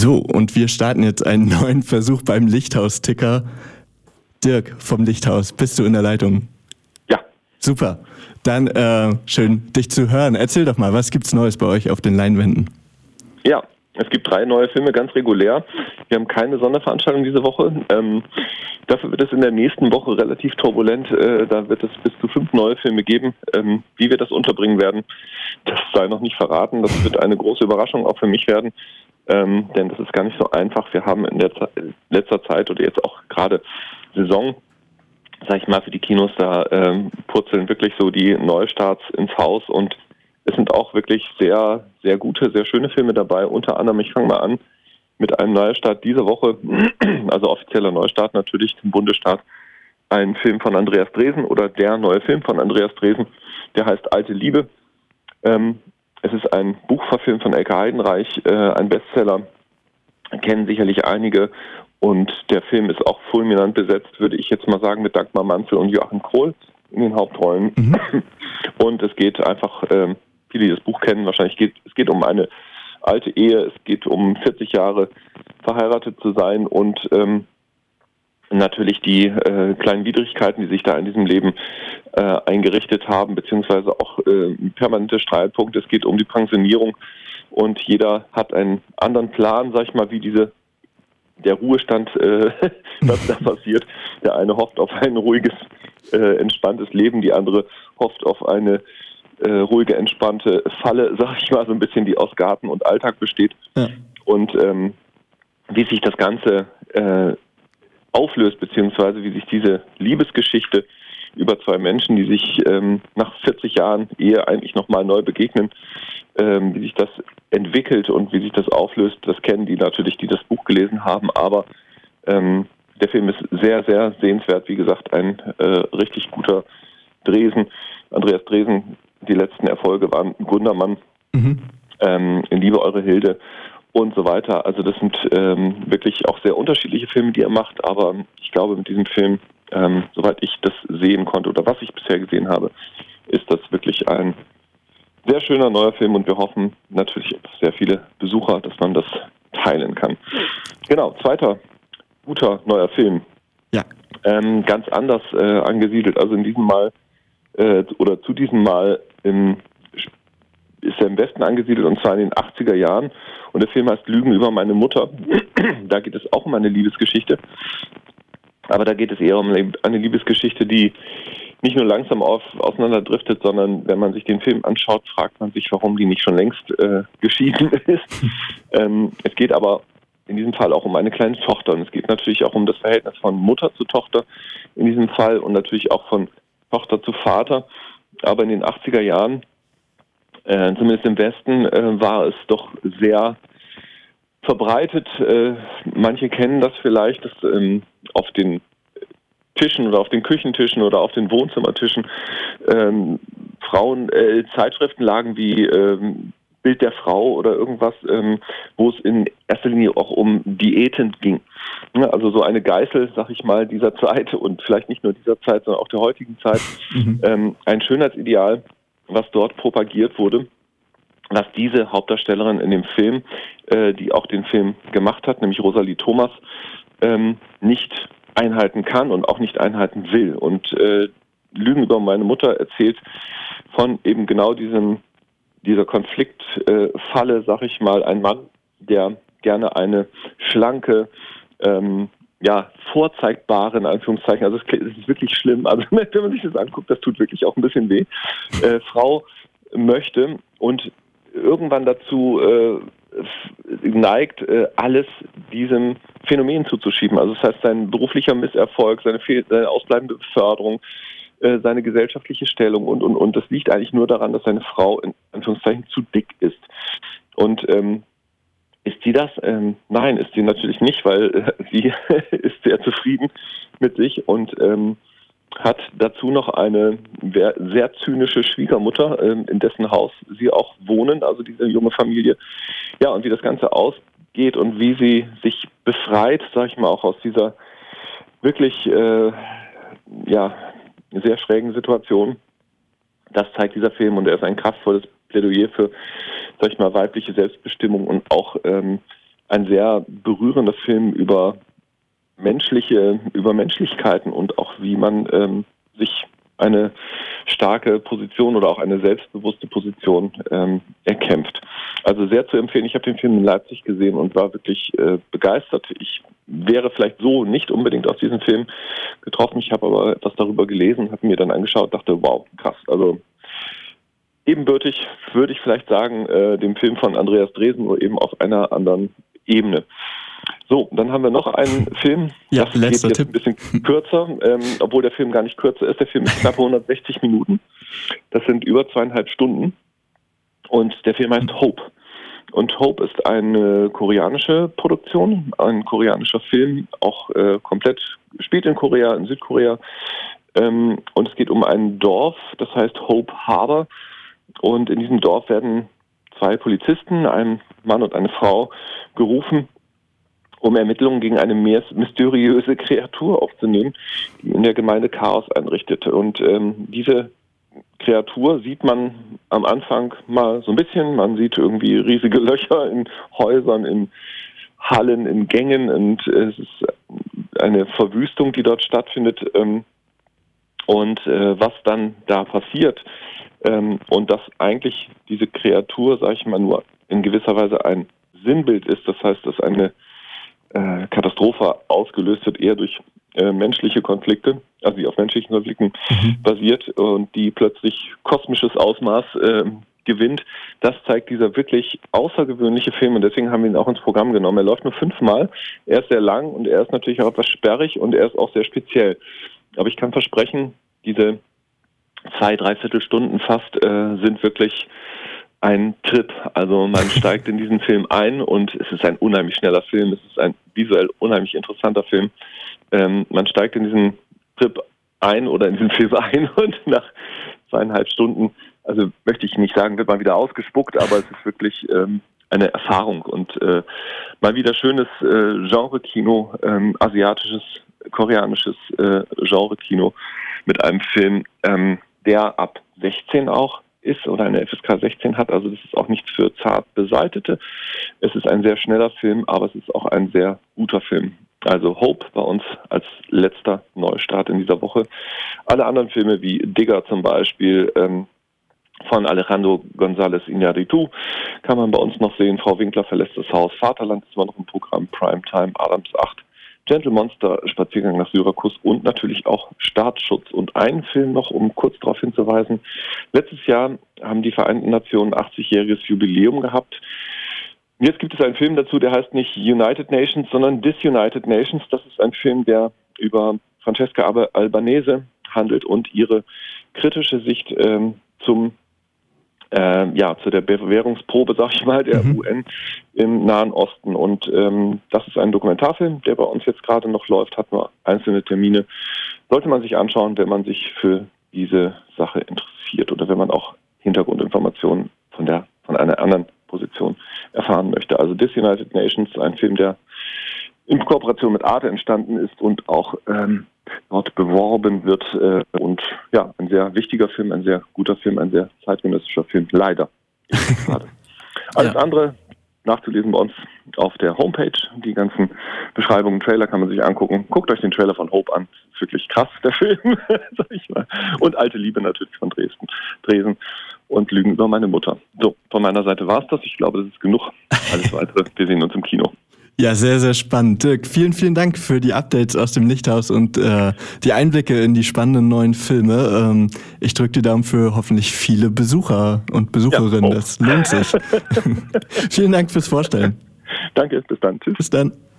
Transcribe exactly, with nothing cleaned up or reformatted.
So, und wir starten jetzt einen neuen Versuch beim Lichthaus-Ticker. Dirk vom Lichthaus, bist du in der Leitung? Ja. Super. Dann äh, schön, dich zu hören. Erzähl doch mal, was gibt's Neues bei euch auf den Leinwänden? Ja, es gibt drei neue Filme, ganz regulär. Wir haben keine Sonderveranstaltung diese Woche. Ähm, dafür wird es in der nächsten Woche relativ turbulent. Äh, da wird es bis zu fünf neue Filme geben. Ähm, wie wir das unterbringen werden, das sei noch nicht verraten. Das wird eine große Überraschung auch für mich werden. Ähm, denn das ist gar nicht so einfach. Wir haben in der Ze- letzter Zeit oder jetzt auch gerade Saison, sag ich mal, für die Kinos, da ähm, purzeln wirklich so die Neustarts ins Haus und es sind auch wirklich sehr, sehr gute, sehr schöne Filme dabei. Unter anderem, ich fange mal an mit einem Neustart diese Woche, also offizieller Neustart natürlich zum Bundesstaat, ein Film von Andreas Dresen oder der neue Film von Andreas Dresen, der heißt Alte Liebe. Ähm, es ist ein Buch verfilmt von Elke Heidenreich, äh, ein Bestseller, kennen sicherlich einige. Und der Film ist auch fulminant besetzt, würde ich jetzt mal sagen, mit Dagmar Manzel und Joachim Krohl in den Hauptrollen. Mhm. Und es geht einfach, ähm, viele, die das Buch kennen, wahrscheinlich geht es geht um eine alte Ehe, es geht um vierzig Jahre verheiratet zu sein und ähm, natürlich die äh, kleinen Widrigkeiten, die sich da in diesem Leben äh, eingerichtet haben, beziehungsweise auch äh, permanente Streitpunkte. Es geht um die Pensionierung und jeder hat einen anderen Plan, sag ich mal, wie diese der Ruhestand, äh, was da passiert. Der eine hofft auf ein ruhiges, äh, entspanntes Leben, die andere hofft auf eine äh, ruhige, entspannte Falle, sag ich mal, so ein bisschen, die aus Garten und Alltag besteht. Ja. Und ähm, wie sich das Ganze äh, auflöst, beziehungsweise wie sich diese Liebesgeschichte über zwei Menschen, die sich ähm, nach vierzig Jahren Ehe eigentlich nochmal neu begegnen, ähm, wie sich das entwickelt und wie sich das auflöst, das kennen die natürlich, die das Buch gelesen haben, aber ähm, der Film ist sehr, sehr sehenswert, wie gesagt, ein äh, richtig guter Dresen, Andreas Dresen, die letzten Erfolge waren Gundermann, mhm. ähm, in Liebe eure Hilde und so weiter, also das sind ähm, wirklich auch sehr unterschiedliche Filme, die er macht, aber ich glaube mit diesem Film, ähm, soweit ich das sehen konnte oder was ich bisher gesehen habe, ist das wirklich ein sehr schöner neuer Film und wir hoffen natürlich auf sehr viele Besucher, dass man das teilen kann. Genau, zweiter guter neuer Film. Ja. Ähm, ganz anders äh, angesiedelt, also in diesem Mal äh, oder zu diesem Mal im, ist er im Westen angesiedelt und zwar in den achtziger Jahren und der Film heißt Lügen über meine Mutter. Da geht es auch um eine Liebesgeschichte, aber da geht es eher um eine Liebesgeschichte, die nicht nur langsam auf, auseinanderdriftet, sondern wenn man sich den Film anschaut, fragt man sich, warum die nicht schon längst äh, geschieden ist. ähm, es geht aber in diesem Fall auch um eine kleine Tochter und es geht natürlich auch um das Verhältnis von Mutter zu Tochter in diesem Fall und natürlich auch von Tochter zu Vater. Aber in den achtziger Jahren, äh, zumindest im Westen, äh, war es doch sehr verbreitet. Äh, manche kennen das vielleicht, dass ähm, auf den Tischen oder auf den Küchentischen oder auf den Wohnzimmertischen ähm, Frauen äh, Zeitschriften lagen wie ähm, Bild der Frau oder irgendwas, ähm, wo es in erster Linie auch um Diäten ging. Ja, also so eine Geißel, sag ich mal, dieser Zeit und vielleicht nicht nur dieser Zeit, sondern auch der heutigen Zeit. Mhm. Ähm, ein Schönheitsideal, was dort propagiert wurde, was diese Hauptdarstellerin in dem Film, äh, die auch den Film gemacht hat, nämlich Rosalie Thomas, ähm, nicht einhalten kann und auch nicht einhalten will. Und äh, Lügen über meine Mutter erzählt von eben genau diesem dieser Konfliktfalle, äh, sag ich mal, ein Mann, der gerne eine schlanke, ähm, ja, vorzeigbare, in Anführungszeichen, also es ist wirklich schlimm, also wenn man sich das anguckt, das tut wirklich auch ein bisschen weh, äh, Frau möchte und irgendwann dazu äh, neigt, äh, alles diesem Phänomen zuzuschieben. Also das heißt, sein beruflicher Misserfolg, seine, fehl- seine ausbleibende Beförderung, äh, seine gesellschaftliche Stellung und, und, und. Das liegt eigentlich nur daran, dass seine Frau in Anführungszeichen zu dick ist. Und ähm, ist sie das? Ähm, nein, ist sie natürlich nicht, weil äh, sie ist sehr zufrieden mit sich und ähm, hat dazu noch eine sehr zynische Schwiegermutter, ähm, in dessen Haus sie auch wohnen, also diese junge Familie. Ja, und wie das Ganze ausgeht und wie sie sich befreit, sage ich mal, auch aus dieser wirklich äh, ja, sehr schrägen Situation, das zeigt dieser Film und er ist ein kraftvolles Plädoyer für, sag ich mal, weibliche Selbstbestimmung und auch ähm, ein sehr berührender Film über menschliche, über Menschlichkeiten und auch wie man ähm, sich eine starke Position oder auch eine selbstbewusste Position ähm, erkämpft. Also sehr zu empfehlen. Ich habe den Film in Leipzig gesehen und war wirklich äh, begeistert. Ich wäre vielleicht so nicht unbedingt aus diesem Film getroffen. Ich habe aber etwas darüber gelesen, habe mir dann angeschaut, dachte, wow, krass. Also ebenbürtig würde ich vielleicht sagen, äh, dem Film von Andreas Dresen, nur eben auf einer anderen Ebene. So, dann haben wir noch einen Film, ja, das letzter geht jetzt Tipp. ein bisschen kürzer, ähm, obwohl der Film gar nicht kürzer ist. Der Film ist knapp hundertsechzig Minuten. Das sind über zweieinhalb Stunden. Und der Film heißt Hope. Und Hope ist eine koreanische Produktion, ein koreanischer Film, auch äh, komplett spielt in Korea, in Südkorea. Ähm, und es geht um ein Dorf, das heißt Hope Harbor. Und in diesem Dorf werden zwei Polizisten, ein Mann und eine Frau, gerufen, um Ermittlungen gegen eine mysteriöse Kreatur aufzunehmen, die in der Gemeinde Chaos einrichtet. Und ähm, diese Kreatur sieht man am Anfang mal so ein bisschen. Man sieht irgendwie riesige Löcher in Häusern, in Hallen, in Gängen. Und es ist eine Verwüstung, die dort stattfindet. Ähm, und äh, was dann da passiert ähm, und dass eigentlich diese Kreatur, sage ich mal, nur in gewisser Weise ein Sinnbild ist. Das heißt, dass eine äh, Katastrophe ausgelöst wird, eher durch äh, menschliche Konflikte, also die auf menschlichen Konflikten mhm. basiert und die plötzlich kosmisches Ausmaß äh, gewinnt. Das zeigt dieser wirklich außergewöhnliche Film und deswegen haben wir ihn auch ins Programm genommen. Er läuft nur fünfmal, er ist sehr lang und er ist natürlich auch etwas sperrig und er ist auch sehr speziell. Aber ich kann versprechen, diese zwei, dreiviertel Stunden fast äh, sind wirklich ein Trip. Also man steigt in diesen Film ein und es ist ein unheimlich schneller Film. Es ist ein visuell unheimlich interessanter Film. Ähm, man steigt in diesen Trip ein oder in diesen Film ein und nach zweieinhalb Stunden, also möchte ich nicht sagen, wird man wieder ausgespuckt, aber es ist wirklich ähm, eine Erfahrung und äh, mal wieder schönes äh, Genre-Kino, ähm, asiatisches, koreanisches äh, Genre-Kino mit einem Film, ähm, der ab sechzehn auch ist oder eine F S K sechzehn hat, also das ist auch nichts für zart Beseitete. Es ist ein sehr schneller Film, aber es ist auch ein sehr guter Film. Also Hope bei uns als letzter Neustart in dieser Woche. Alle anderen Filme wie Digger zum Beispiel ähm, von Alejandro González Iñárritu kann man bei uns noch sehen. Frau Winkler verlässt das Haus. Vaterland ist immer noch im Programm. Primetime, Adams acht. Gentle Monster, Spaziergang nach Syrakus und natürlich auch Staatsschutz. Und einen Film noch, um kurz darauf hinzuweisen. Letztes Jahr haben die Vereinten Nationen achtzigjähriges Jubiläum gehabt. Jetzt gibt es einen Film dazu, der heißt nicht United Nations, sondern Disunited Nations. Das ist ein Film, der über Francesca Albanese handelt und ihre kritische Sicht ähm, zum Äh, ja, zu der Bewährungsprobe, sag ich mal, der mhm. U N im Nahen Osten. Und ähm, das ist ein Dokumentarfilm, der bei uns jetzt gerade noch läuft, hat nur einzelne Termine. Sollte man sich anschauen, wenn man sich für diese Sache interessiert oder wenn man auch Hintergrundinformationen von der von einer anderen Position erfahren möchte. Also Disunited Nations, ein Film, der in Kooperation mit Arte entstanden ist und auch ähm, dort beworben wird äh, und ja, ein sehr wichtiger Film, ein sehr guter Film, ein sehr zeitgenössischer Film, leider. Gerade. Alles ja. andere nachzulesen bei uns auf der Homepage. Die ganzen Beschreibungen, Trailer kann man sich angucken. Guckt euch den Trailer von Hope an. Das ist wirklich krass, der Film, sag ich mal. Und Alte Liebe natürlich von Dresden, Dresen und Lügen über meine Mutter. So, von meiner Seite war es das. Ich glaube, das ist genug. Alles weitere, wir sehen uns im Kino. Ja, sehr, sehr spannend. Dirk, vielen, vielen Dank für die Updates aus dem Lichthaus und äh, die Einblicke in die spannenden neuen Filme. Ähm, ich drücke die Daumen für hoffentlich viele Besucher und Besucherinnen. Ja, oh. Das lohnt sich. Vielen Dank fürs Vorstellen. Danke, bis dann. Tschüss. Bis dann.